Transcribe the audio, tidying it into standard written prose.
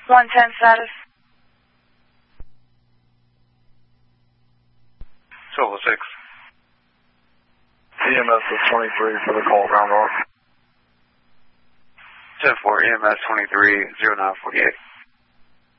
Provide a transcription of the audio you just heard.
110 status. 1206. EMS is 23 for the call ground off. 10-4, EMS 23, 0948.